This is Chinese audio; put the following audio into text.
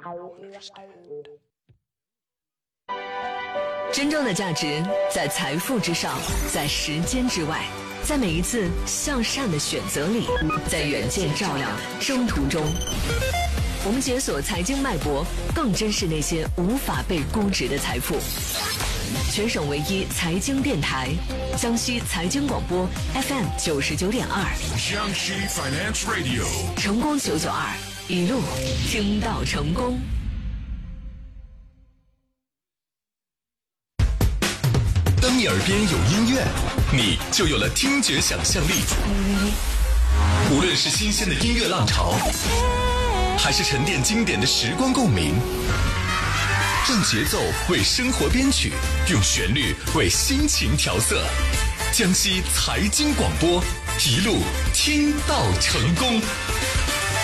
真正的价值在财富之上，在时间之外，在每一次向善的选择里，在远见照亮的征途中。我们解锁财经脉搏，更珍视那些无法被估值的财富。全省唯一财经电台，江西财经广播 FM 99.2， 江西 Finance Radio， 成功992，一路听到成功。 当你耳边有音乐，你就有了听觉想象力。无论是新鲜的音乐浪潮，还是沉淀经典的时光共鸣，用节奏为生活编曲，用旋律为心情调色。江西财经广播，一路听到成功。